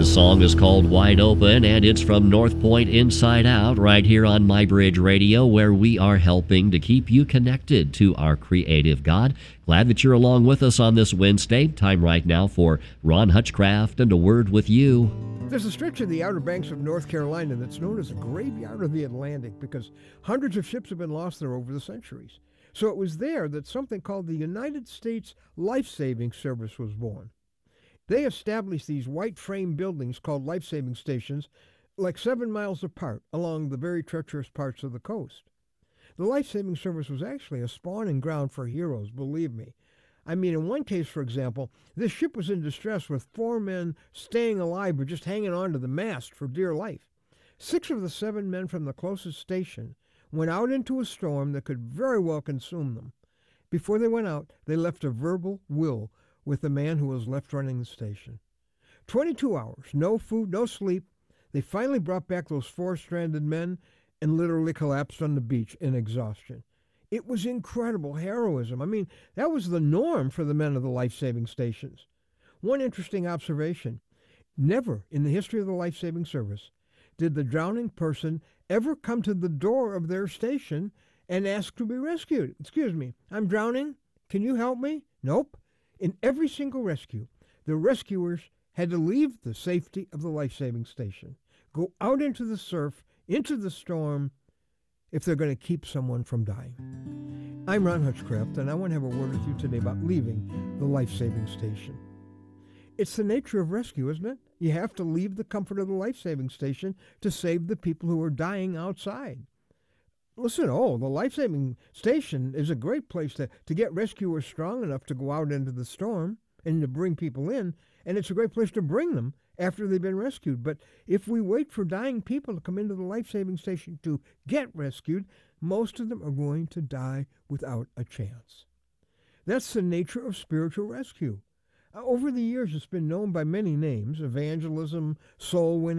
The song is called Wide Open, and it's from North Point Inside Out right here on MyBridge Radio, where we are helping to keep you connected to our creative God. Glad that you're along with us on this Wednesday. Time right now for Ron Hutchcraft and A Word with You. There's a stretch of the Outer Banks of North Carolina that's known as the graveyard of the Atlantic because hundreds of ships have been lost there over the centuries. So it was there that something called the United States Life-Saving Service was born. They established these white frame buildings called life-saving stations like 7 miles apart along the very treacherous parts of the coast. The life-saving service was actually a spawning ground for heroes, believe me. I mean, in one case, for example, this ship was in distress with 4 men staying alive but just hanging on to the mast for dear life. 6 of the 7 men from the closest station went out into a storm that could very well consume them. Before they went out, they left a verbal will with the man who was left running the station. 22 hours, no food, no sleep. They finally brought back those 4 stranded men and literally collapsed on the beach in exhaustion. It was incredible heroism. I mean, that was the norm for the men of the life-saving stations. One interesting observation, never in the history of the life-saving service did the drowning person ever come to the door of their station and ask to be rescued. Excuse me, I'm drowning. Can you help me? Nope. In every single rescue, the rescuers had to leave the safety of the life-saving station, go out into the surf, into the storm, if they're going to keep someone from dying. I'm Ron Hutchcraft, and I want to have a word with you today about leaving the life-saving station. It's the nature of rescue, isn't it? You have to leave the comfort of the life-saving station to save the people who are dying outside. Listen, the life-saving station is a great place to get rescuers strong enough to go out into the storm and to bring people in, and it's a great place to bring them after they've been rescued. But if we wait for dying people to come into the life-saving station to get rescued, most of them are going to die without a chance. That's the nature of spiritual rescue. Over the years, it's been known by many names: evangelism, soul winning,